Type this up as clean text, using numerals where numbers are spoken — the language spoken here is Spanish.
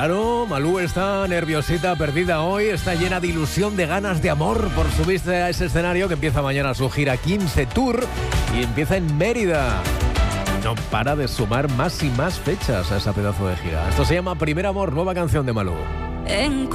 Claro, Malú está nerviosita, perdida hoy, está llena de ilusión, de ganas de amor por subirse a ese escenario que empieza mañana su gira 15 Tour y empieza en Mérida. No para de sumar más y más fechas a esa pedazo de gira. Esto se llama Primer Amor, nueva canción de Malú.